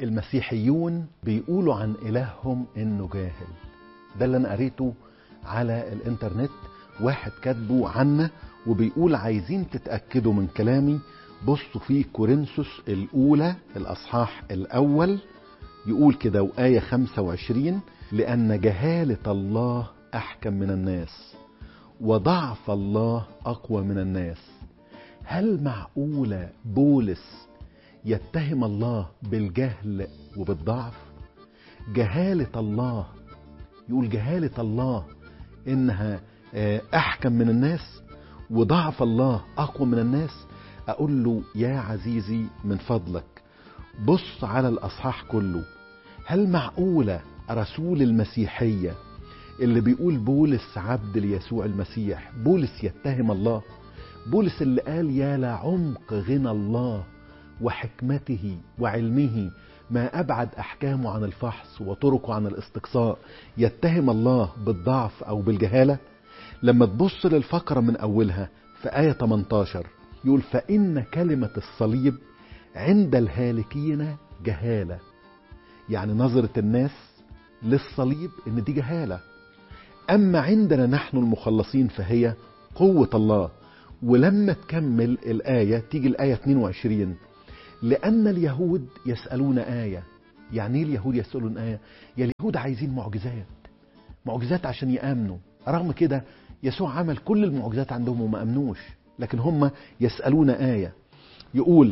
المسيحيون بيقولوا عن إلههم إنه جاهل. ده اللي أنا قريته على الإنترنت، واحد كاتبه عنا وبيقول عايزين تتأكدوا من كلامي بصوا في كورنثوس الأولى الأصحاح الأول، يقول كده وآية 25: لأن جهالة الله أحكم من الناس وضعف الله أقوى من الناس. هل معقولة بولس يتهم الله بالجهل وبالضعف؟ جهالة الله، يقول جهالة الله إنها أحكم من الناس وضعف الله أقوى من الناس. أقول له يا عزيزي من فضلك بص على الأصحاح كله. هل معقولة رسول المسيحية اللي بيقول بولس عبد ليسوع المسيح، بولس يتهم الله؟ بولس اللي قال يا لعمق غنى الله وحكمته وعلمه، ما أبعد أحكامه عن الفحص وطرقه عن الاستقصاء، يتهم الله بالضعف أو بالجهالة؟ لما تبص للفقرة من أولها في آية 18 يقول فإن كلمة الصليب عند الهالكين جهالة. يعني نظرة الناس للصليب إن دي جهالة، أما عندنا نحن المخلصين فهي قوة الله. ولما تكمل الآية تيجي الآية 22 لأن اليهود يسألون آية. يعني ايه اليهود يسألون آية؟ يا اليهود عايزين معجزات عشان يآمنوا، رغم كده يسوع عمل كل المعجزات عندهم وما أمنوش، لكن هم يسألون آية. يقول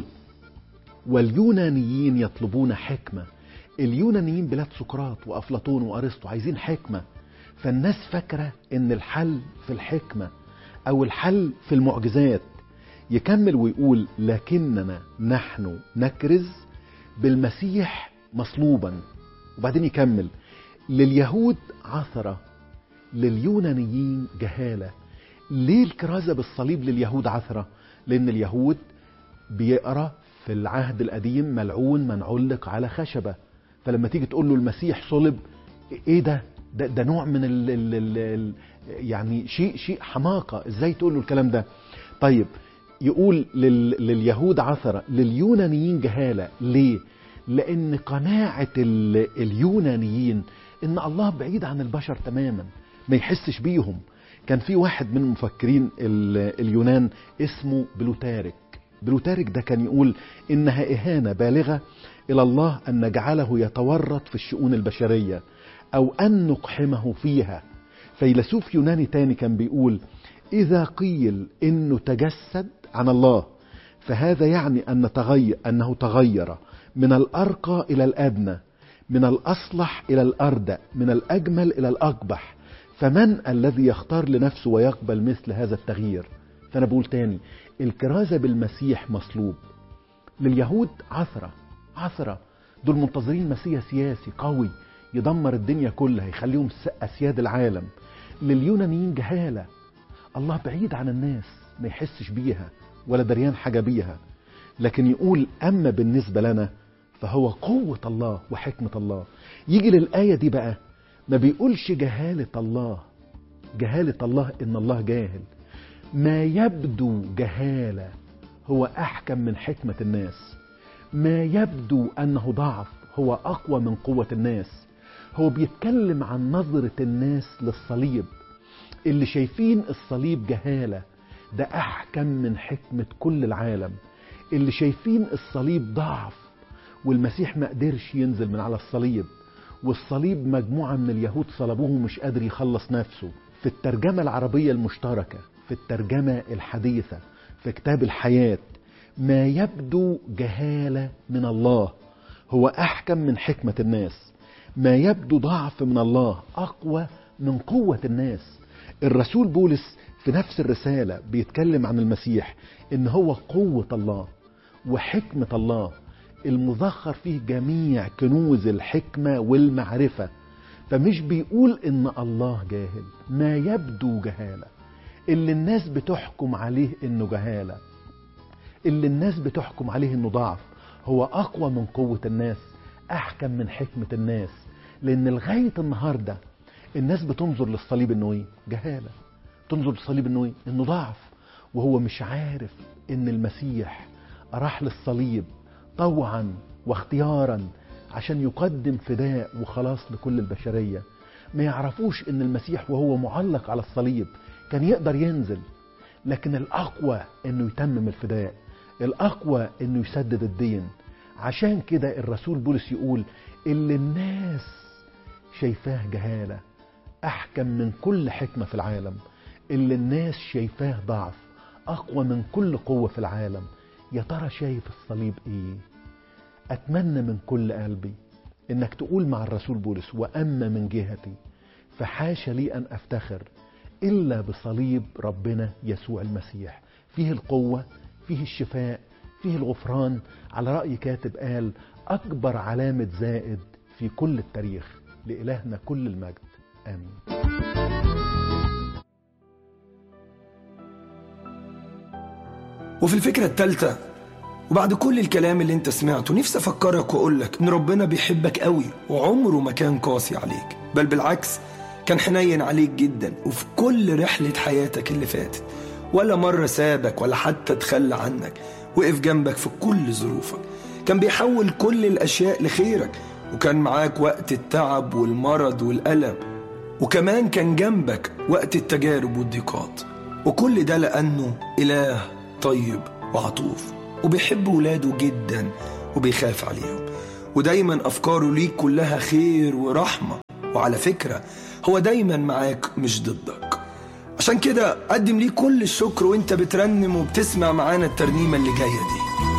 واليونانيين يطلبون حكمة. اليونانيين بلاد سقراط وأفلاطون وأرسطو عايزين حكمة، فالناس فاكرة ان الحل في الحكمة او الحل في المعجزات. يكمل ويقول لكننا نحن نكرز بالمسيح مصلوبا. وبعدين يكمل لليهود عثرة لليونانيين جهالة. ليه الكرازة بالصليب لليهود عثرة؟ لأن اليهود بيقرأ في العهد القديم ملعون من علق على خشبة، فلما تيجي تقول له المسيح صلب، ايه ده نوع من يعني شيء حماقة، ازاي تقول له الكلام ده؟ طيب يقول لليهود عثرة لليونانيين جهالة. ليه؟ لأن قناعة اليونانيين إن الله بعيد عن البشر تماما، ما يحسش بيهم. كان في واحد من مفكرين اليونان اسمه بلوتارك ده كان يقول إنها إهانة بالغة إلى الله أن نجعله يتورط في الشؤون البشرية أو أن نقحمه فيها. فيلسوف يوناني تاني كان بيقول إذا قيل إنه تجسد عن الله فهذا يعني أنه تغير من الأرقى إلى الأدنى، من الأصلح إلى الأردأ، من الأجمل إلى الأقبح، فمن الذي يختار لنفسه ويقبل مثل هذا التغيير؟ فأنا بقول تاني الكرازة بالمسيح مصلوب لليهود عثرة، دول منتظرين مسيح سياسي قوي يدمر الدنيا كلها يخليهم أسياد العالم. لليونانيين جهالة، الله بعيد عن الناس ما يحسش بيها ولا دريان حاجة بيها. لكن يقول أما بالنسبة لنا فهو قوة الله وحكمة الله. يجي للآية دي بقى ما بيقولش جهالة الله إن الله جاهل، ما يبدو جهالة هو أحكم من حكمة الناس، ما يبدو أنه ضعف هو أقوى من قوة الناس. هو بيتكلم عن نظرة الناس للصليب، اللي شايفين الصليب جهالة ده أحكم من حكمة كل العالم. اللي شايفين الصليب ضعف والمسيح ما قدرش ينزل من على الصليب، والصليب مجموعة من اليهود صلبوه مش قادر يخلص نفسه. في الترجمة العربية المشتركة، في الترجمة الحديثة، في كتاب الحياة، ما يبدو جهالة من الله هو أحكم من حكمة الناس، ما يبدو ضعف من الله أقوى من قوة الناس. الرسول بولس في نفس الرسالة بيتكلم عن المسيح إن هو قوة الله وحكمة الله المذخر فيه جميع كنوز الحكمة والمعرفة. فمش بيقول إن الله جاهل، ما يبدو جهالة، اللي الناس بتحكم عليه إنه جهالة، اللي الناس بتحكم عليه إنه ضعف، هو أقوى من قوة الناس، أحكم من حكمة الناس. لأن لغاية النهاردة الناس بتنظر للصليب إنه إيه؟ جهالة. تنظر للصليب إنه إيه؟ إنه ضعف، وهو مش عارف إن المسيح راح للصليب طوعا واختيارا عشان يقدم فداء وخلاص لكل البشرية. ما يعرفوش ان المسيح وهو معلق على الصليب كان يقدر ينزل، لكن الأقوى انه يتمم الفداء، الأقوى انه يسدد الدين. عشان كده الرسول بولس يقول اللي الناس شايفاه جهالة أحكم من كل حكمة في العالم، اللي الناس شايفاه ضعف أقوى من كل قوة في العالم. يا ترى شايف الصليب إيه؟ أتمنى من كل قلبي إنك تقول مع الرسول بولس وأما من جهتي فحاشا لي أن أفتخر إلا بصليب ربنا يسوع المسيح، فيه القوة، فيه الشفاء، فيه الغفران. على رأي كاتب قال أكبر علامة زائد في كل التاريخ. لإلهنا كل المجد، آمين. وفي الفكرة الثالثة، وبعد كل الكلام اللي انت سمعته، نفسي افكرك واقولك ان ربنا بيحبك قوي وعمره ما كان قاسي عليك، بل بالعكس كان حنين عليك جدا. وفي كل رحلة حياتك اللي فاتت ولا مرة سابك ولا حتى تخلى عنك، وقف جنبك في كل ظروفك، كان بيحول كل الأشياء لخيرك، وكان معاك وقت التعب والمرض والألم، وكمان كان جنبك وقت التجارب والضيقات. وكل ده لأنه إله طيب وعطوف وبيحب ولاده جدا وبيخاف عليهم، ودايما أفكاره ليك كلها خير ورحمة. وعلى فكرة هو دايما معاك مش ضدك. عشان كده قدم ليه كل الشكر وانت بترنم وبتسمع معانا الترنيمة اللي جاية دي.